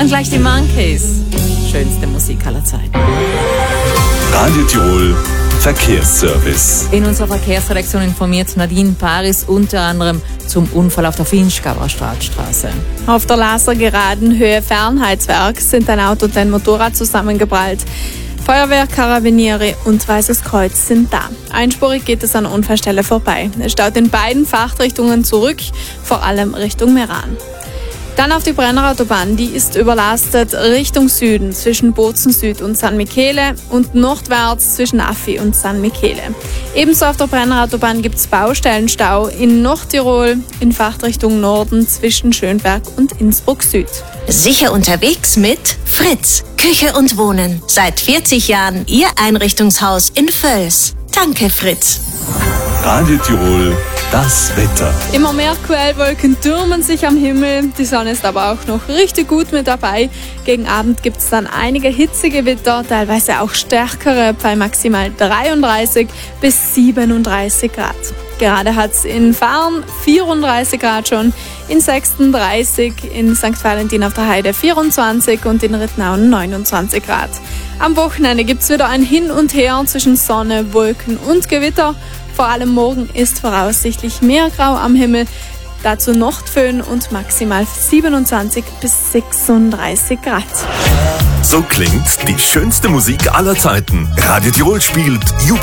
Und gleich die Monkeys. Schönste Musik aller Zeiten. Radio Tirol Verkehrsservice. In unserer Verkehrsredaktion informiert Nadine Paris unter anderem zum Unfall auf der Vinschgauer Stadtstraße. Auf der Lasergeraden Höhe Fernheitswerk sind ein Auto und ein Motorrad zusammengeprallt. Feuerwehr, Karabiniere und Weißes Kreuz sind da. Einspurig geht es an der Unfallstelle vorbei. Es staut in beiden Fahrtrichtungen zurück, vor allem Richtung Meran. Dann auf die Brennerautobahn, die ist überlastet Richtung Süden zwischen Bozen Süd und San Michele und nordwärts zwischen Affi und San Michele. Ebenso auf der Brennerautobahn gibt es Baustellenstau in Nordtirol in Fahrtrichtung Norden zwischen Schönberg und Innsbruck Süd. Sicher unterwegs mit Fritz. Küche und Wohnen. Seit 40 Jahren Ihr Einrichtungshaus in Völs. Danke, Fritz. Radio Tirol, das Wetter. Immer mehr Quellwolken türmen sich am Himmel. Die Sonne ist aber auch noch richtig gut mit dabei. Gegen Abend gibt es dann einige hitzige Gewitter, teilweise auch stärkere, bei maximal 33 bis 37 Grad. Gerade hat es in Farn 34 Grad schon, in Sexten 30, in St. Valentin auf der Heide 24 und in Rittnauen 29 Grad. Am Wochenende gibt es wieder ein Hin und Her zwischen Sonne, Wolken und Gewitter. Vor allem morgen ist voraussichtlich mehr Grau am Himmel, dazu Nordföhn und maximal 27 bis 36 Grad. So klingt die schönste Musik aller Zeiten. Radio Tirol spielt Jubiläum.